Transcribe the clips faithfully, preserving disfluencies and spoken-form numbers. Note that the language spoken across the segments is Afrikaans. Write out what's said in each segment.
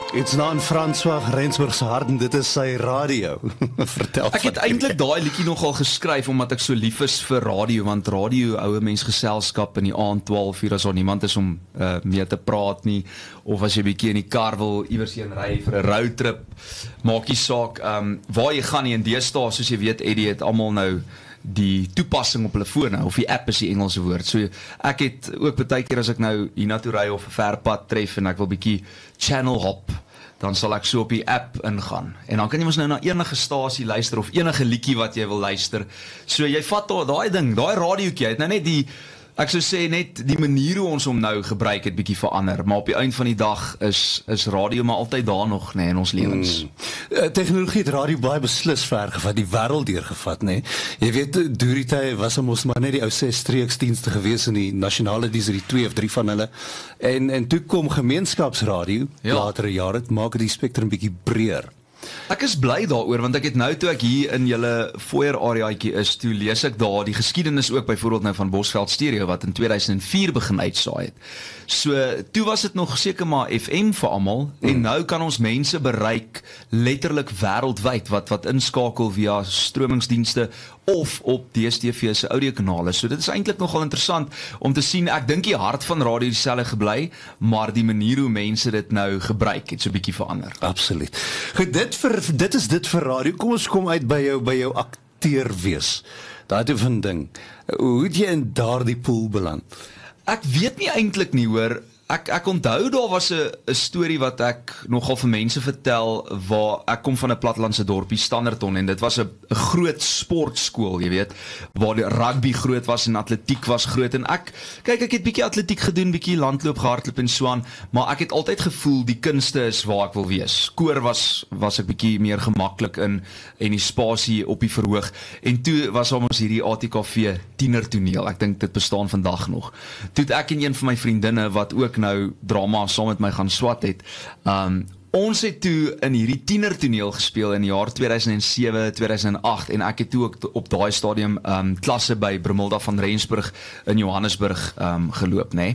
Iets na in François Rensburg se hart en dit is sy radio. Vertel. Ek het eintlik daai liedjie nogal geskryf omdat ek so lief is vir radio, want radio oue mens geselskap in die aand twaalf uur as daar niemand is om uh, mee te praat nie, of as jy bietjie in die kar wil iewers heen ry vir 'n roadtrip, maak nie saak um, waar jy gaan nie. En deesdae, soos jy weet, Eddie, het almal nou die toepassing op hulle fone, of die app is die Engelse woord. So ek het ook baie keer as ek nou hiernatoe ry of 'n ver pad tref en ek wil bietjie channel hop, dan sal ek so op die app ingaan. En dan kan jy mos nou na enige stasie luister of enige liedjie wat jy wil luister. So jy vat daai ding, daai radiootjie, het nou net die ek sou sê net die manier hoe ons hom nou gebruik het bietjie verander, maar op die eind van die dag is is radio maar altyd daar nog, nê, in ons lewens. Hmm. Uh, Tegnologie het radio baie beslis vergevat, die wêreld deurgevat, nê. Jy weet, deur die tyd was ons maar net die ou ses streeksdienste gewees in die nasionale diens, die twee of drie van hulle. En en toe kom gemeenskapsradio, ja. Latere jare, het maak die spektrum bietjie breër. Ek is bly daaroor, want ek het nou toe ek hier in julle foyer areaatjie is, toe lees ek daar die geskiedenis ook byvoorbeeld nou van Bosveld Stereo wat in twee duisend vier begin uitsaai het. So toe was dit nog seker maar F M vir almal, mm. en nou kan ons mense bereik letterlik wêreldwyd wat wat inskakel via stromingsdienste of op D S T V se audiokanale. So dit is eintlik nogal interessant om te sien. Ek dink die hart van radio dieselfde gebly, maar die manier hoe mense dit nou gebruik het so 'n bietjie verander. Absoluut. Goed, dit vir dit is dit vir radio. Kom ons kom uit by jou by jou akteur wees. Daai tipe van ding. Hoe het jy in daardie pool beland? Ek weet nie eintlik nie, hoor. Ek, ek onthou daar was 'n 'n storie wat ek nogal vir mense vertel, waar ek kom van 'n plattelandse dorpie, Standerton, en dit was 'n groot sportskool, jy weet, waar die rugby groot was en atletiek was groot, en ek, kyk, ek het bietjie atletiek gedoen, bietjie landloop, gehardloop en so aan, maar ek het altyd gevoel, die kunste is waar ek wil wees. Koor was, was ek bietjie meer gemaklik in, en die spasie op die verhoog, en toe was ons hierdie A T K V tienertoneel, ek dink dit bestaan vandag nog. Toe het ek en een van my vriendinne, wat ook nou drama saam met my gaan swat het, um, ons het toe in hierdie tienertoneel gespeel in die jaar twee duisend sewe, twee duisend agt, en ek het toe ook op daai stadium um, klasse by Brumilda van Rensburg in Johannesburg um, geloop, nê.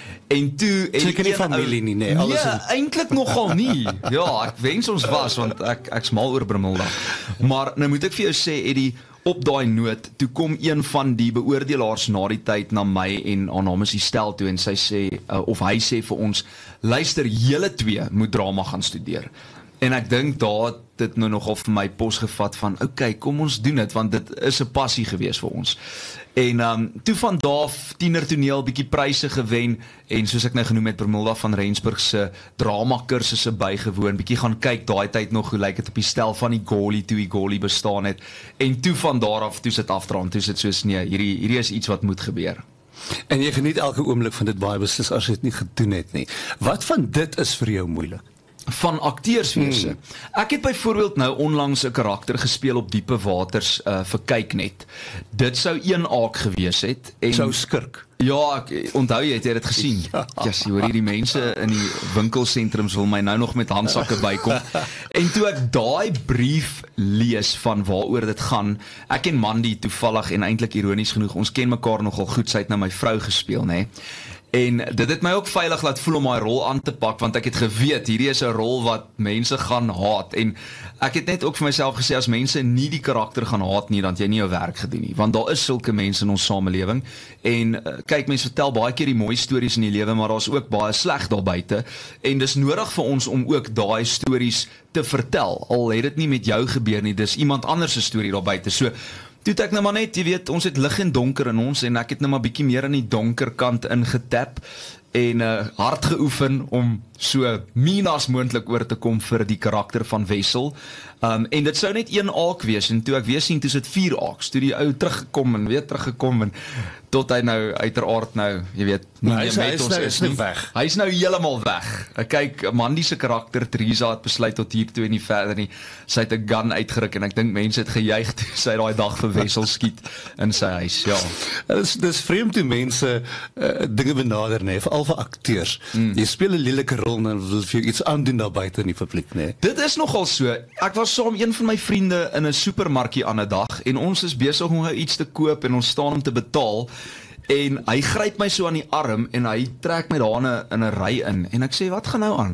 En toe seker nie familie nie, nee, alles nee, eintlik nogal nie. Ja, ek wens ons was, want ek ek's mal oor Brumilda. Maar nou moet ek vir jou sê, Eddie, op daai noot, toe kom een van die beoordelaars na die tyd na my en haar naam is die stel toe, en sy sê, uh, of hy sê vir ons, luister, julle twee moet drama gaan studeer. En ek dink daar het dit nou nogal vir my pos gevat van, okay, kom ons doen dit, want dit is 'n passie gewees vir ons. En um, toe van daar tienertoneel, bietjie pryse gewen, en soos ek nou genoem het, Brumilda van Rensburg se drama kursusse bygewoon, bietjie gaan kyk, daai tyd nog, hoe lyk dit op die stel van die Goli, toe die Goli bestaan het, en toe van daar af, toe sit afdraand, toe sit soos, nee, hierdie, hierdie is iets wat moet gebeur. En jy geniet elke oomblik van dit baie beslis as jy dit nie gedoen het nie. Wat van dit is vir jou moeilik? Van akteurswese. Hmm. Ek het byvoorbeeld nou onlangs 'n karakter gespeel op Diepe Waters uh, vir Kyknet. Dit sou een aak gewees het. En sou skirk. Ja, ek onthou jy het jy dit gesien. Ja, yes, jy hoor hierdie mense in die winkelsentrums wil my nou nog met handsakke bykom. En toe ek daai brief lees van waaroor dit gaan, ek ken Mandy toevallig en eintlik ironies genoeg, ons ken mekaar nogal goed, sy het nou my vrou gespeel, nê. En dit het my ook veilig laat voel om my rol aan te pak, want ek het geweet, hierdie is 'n rol wat mense gaan haat, en ek het net ook vir myself gesê, as mense nie die karakter gaan haat nie, dan het jy nie jou werk gedoen nie, want daar is sulke mense in ons samelewing, en uh, kyk, mense vertel baie keer die mooi stories in die lewe, maar daar is ook baie sleg daar buite, en dis nodig vir ons om ook daai stories te vertel, al het dit nie met jou gebeur nie, dis iemand anders se storie daar buite, so toe het ek nou maar net, jy weet, ons het lig en donker in ons, en ek het nou maar bietjie meer aan die donker kant ingetap, en uh, hard geoefen om so min as moontlik oor te kom vir die karakter van Wessel, um, en dit sou net een aak wees, en toe ek weer sien, toe sit vier aaks, toe die ou teruggekom en weer teruggekom, en tot hy nou uiteraard nou, jy weet, nie nou, meer met ons nou, is nie. Weg. Hy is nou heeltemal weg. Kyk, Mandy se karakter, Theresa, het besluit tot hier toe en nie verder nie. Sy het 'n gun uitgeruk, en ek dink mense het gejuig toe sy daai dag vir Wessel skiet in sy huis, ja. Dis, dis vreemd toe mense uh, dinge benader, nee, veral vir akteurs. Mm. Jy speel 'n lelike rol, en wil vir jou iets aandoen daar buite in die publiek, nee. Dit is nogal so. Ek was saam een van my vriende in 'n supermarkie aan 'n dag, en ons is besig om iets te koop, en ons staan om te betaal, en hy gryp my so aan die arm, en hy trek my daar in 'n ry in, en ek sê, wat gaan nou aan?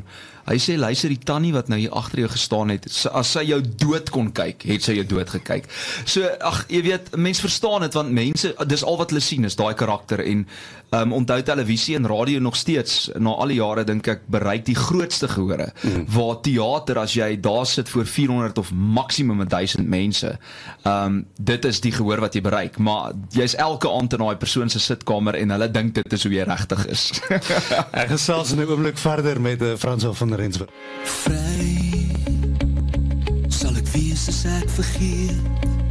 Hy sê, luister, die tannie wat nou hier agter jou gestaan het, as sy jou dood kon kyk, het sy jou dood gekyk. So, ag, jy weet, mens verstaan dit, want mense, dis al wat hulle sien, is daai karakter, en um, onthou televisie en radio nog steeds, na al die jare, dink ek, bereik die grootste gehore, mm. waar theater, as jy daar sit voor vierhonderd of maksimum duisend mense, um, dit is die gehoor wat jy bereik, maar jy is elke aand in daai persoon se sitkamer, en hulle dink dit is hoe jy regtig is. Ek gesels in 'n oomblik verder met uh, Fransel van Rensburg. Vry sal ek wees as ek vergeet